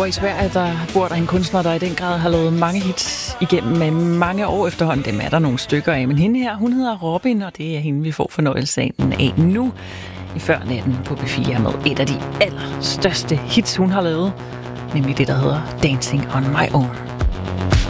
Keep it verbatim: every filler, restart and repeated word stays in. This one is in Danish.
Over i Sverige, der bor der en kunstner, der i den grad har lavet mange hits igennem med mange år efterhånden. Dem er der nogle stykker af, men hende her, hun hedder Robin, og det er hende, vi får fornøjelsen af nu i Før Natten på B fire med et af de allerstørste hits, hun har lavet, nemlig det, der hedder Dancing on My Own.